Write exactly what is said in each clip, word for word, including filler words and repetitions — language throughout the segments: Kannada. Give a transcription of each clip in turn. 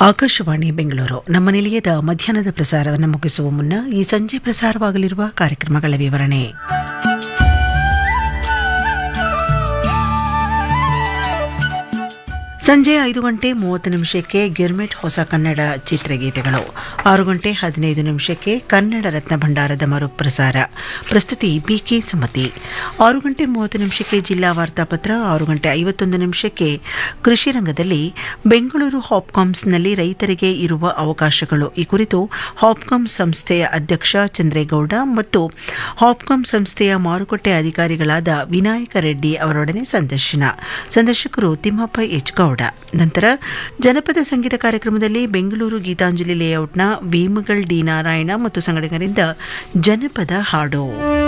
ಆಕಾಶವಾಣಿ ಬೆಂಗಳೂರು ನಮ್ಮ ನಿಲಯದ ಮಧ್ಯಾಹ್ನದ ಪ್ರಸಾರವನ್ನು ಮುಗಿಸುವ ಮುನ್ನ ಈ ಸಂಜೆ ಪ್ರಸಾರವಾಗಲಿರುವ ಕಾರ್ಯಕ್ರಮಗಳ ವಿವರಣೆ. ಸಂಜೆ ಐದು ಗಂಟೆ ಮೂವತ್ತು ನಿಮಿಷಕ್ಕೆ ಗಿರ್ಮಿಟ್ ಹೊಸ ಕನ್ನಡ ಚಿತ್ರಗೀತೆಗಳು. ಆರು ಗಂಟೆ ಹದಿನೈದು ನಿಮಿಷಕ್ಕೆ ಕನ್ನಡ ರತ್ನ ಭಂಡಾರದ ಮರುಪ್ರಸಾರ. ಪ್ರಸ್ತುತಿ ಬಿಕೆ ಸುಮತಿ. ಆರು ಗಂಟೆ ಮೂವತ್ತು ನಿಮಿಷಕ್ಕೆ ಜಿಲ್ಲಾ ವಾರ್ತಾಪತ್ರ. ಆರು ಗಂಟೆ ಐವತ್ತೊಂದು ನಿಮಿಷಕ್ಕೆ ಕೃಷಿ ರಂಗದಲ್ಲಿ ಬೆಂಗಳೂರು ಹಾಪ್ಕಾಮ್ಸ್ನಲ್ಲಿ ರೈತರಿಗೆ ಇರುವ ಅವಕಾಶಗಳು ಈ ಕುರಿತು ಹಾಪ್ಕಾಮ್ ಸಂಸ್ಥೆಯ ಅಧ್ಯಕ್ಷ ಚಂದ್ರೇಗೌಡ ಮತ್ತು ಹಾಪ್ಕಾಮ್ ಸಂಸ್ಥೆಯ ಮಾರುಕಟ್ಟೆ ಅಧಿಕಾರಿಗಳಾದ ವಿನಾಯಕ ರೆಡ್ಡಿ ಅವರೊಡನೆ ಸಂದರ್ಶನ. ಸಂದರ್ಶಕರು ತಿಮ್ಮಪ್ಪ ಎಚ್ ಗೌಡ. ನಂತರ ಜನಪದ ಸಂಗೀತ ಕಾರ್ಯಕ್ರಮದಲ್ಲಿ ಬೆಂಗಳೂರು ಗೀತಾಂಜಲಿ ಲೇಔಟ್ನ ವೇಮಗಲ್ ಡಿ ನಾರಾಯಣ ಮತ್ತು ಸಂಘಟಕರಿಂದ ಜನಪದ ಹಾಡು.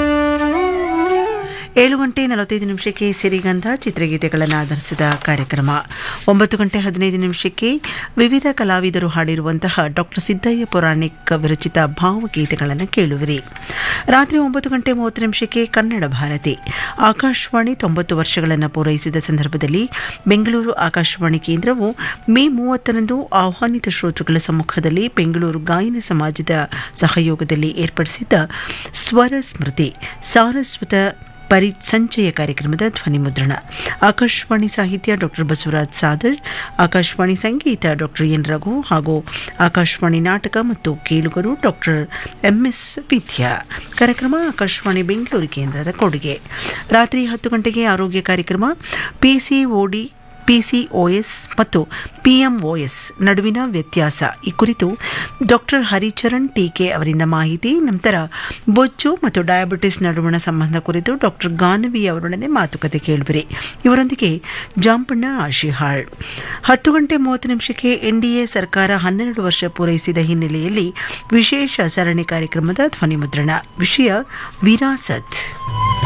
ಏಳು ಗಂಟೆ ನಲವತ್ತೈದು ನಿಮಿಷಕ್ಕೆ ಸಿರಿಗಂಧ ಚಿತ್ರಗೀತೆಗಳನ್ನು ಆಧರಿಸಿದ ಕಾರ್ಯಕ್ರಮ. ಒಂಬತ್ತು ಗಂಟೆ ಹದಿನೈದು ನಿಮಿಷಕ್ಕೆ ವಿವಿಧ ಕಲಾವಿದರು ಹಾಡಿರುವಂತಹ ಡಾಕ್ಟರ್ ಸಿದ್ದಯ್ಯ ಪುರಾಣಿಕ್ ವಿರಚಿತ ಭಾವಗೀತೆಗಳನ್ನು ಕೇಳುವಿರಿ. ರಾತ್ರಿ ಒಂಬತ್ತು ಗಂಟೆ ಮೂವತ್ತು ನಿಮಿಷಕ್ಕೆ ಕನ್ನಡ ಭಾರತಿ. ಆಕಾಶವಾಣಿ ತೊಂಬತ್ತು ವರ್ಷಗಳನ್ನು ಪೂರೈಸಿದ ಸಂದರ್ಭದಲ್ಲಿ ಬೆಂಗಳೂರು ಆಕಾಶವಾಣಿ ಕೇಂದ್ರವು ಮೇ ಮೂವತ್ತರಂದು ಆಹ್ವಾನಿತ ಶ್ರೋತೃಗಳ ಸಮ್ಮುಖದಲ್ಲಿ ಬೆಂಗಳೂರು ಗಾಯನ ಸಮಾಜದ ಸಹಯೋಗದಲ್ಲಿ ಏರ್ಪಡಿಸಿದ್ದ ಸ್ವರ ಸ್ಮೃತಿ ಸಾರಸ್ವತ ಪರಿ ಸಂಚಯ ಕಾರ್ಯಕ್ರಮದ ಧ್ವನಿ ಮುದ್ರಣ. ಆಕಾಶವಾಣಿ ಸಾಹಿತ್ಯ ಡಾಕ್ಟರ್ ಬಸವರಾಜ್ ಸಾದರ್, ಆಕಾಶವಾಣಿ ಸಂಗೀತ ಡಾಕ್ಟರ್ ಎನ್ ರಘು ಹಾಗೂ ಆಕಾಶವಾಣಿ ನಾಟಕ ಮತ್ತು ಕೇಳುಗರು ಡಾಕ್ಟರ್ ಎಂಎಸ್ ವಿದ್ಯಾ. ಕಾರ್ಯಕ್ರಮ ಆಕಾಶವಾಣಿ ಬೆಂಗಳೂರು ಕೇಂದ್ರದ ಕೊಡುಗೆ. ರಾತ್ರಿ ಹತ್ತು ಗಂಟೆಗೆ ಆರೋಗ್ಯ ಕಾರ್ಯಕ್ರಮ. ಪಿಸಿಒಡಿ ಪಿಸಿಒಎಸ್ ಮತ್ತು ಪಿಎಂಒಎಸ್ ನಡುವಿನ ವ್ಯತ್ಯಾಸ ಈ ಕುರಿತು ಡಾಕ್ಟರ್ ಹರಿಚರಣ್ ಟೀಕೆ ಅವರಿಂದ ಮಾಹಿತಿ. ನಂತರ ಬೊಜ್ಜು ಮತ್ತು ಡಯಾಬಿಟಿಸ್ ನಡುವಣ ಸಂಬಂಧ ಕುರಿತು ಡಾಕ್ಟರ್ ಗಾನವಿ ಅವರೊಡನೆ ಮಾತುಕತೆ ಕೇಳುವಿರಿ. ಇವರೊಂದಿಗೆ ಜಾಂಪಣ್ಣ ಆಶಿಹಾಳ್. ಹತ್ತು ಗಂಟೆ ಮೂವತ್ತು ನಿಮಿಷಕ್ಕೆ ಎನ್ಡಿಎ ಸರ್ಕಾರ ಹನ್ನೆರಡು ವರ್ಷ ಪೂರೈಸಿದ ಹಿನ್ನೆಲೆಯಲ್ಲಿ ವಿಶೇಷ ಸರಣಿ ಕಾರ್ಯಕ್ರಮದ ಧ್ವನಿ ಮುದ್ರಣ. ವಿಷಯ ವಿರಾಸತ್.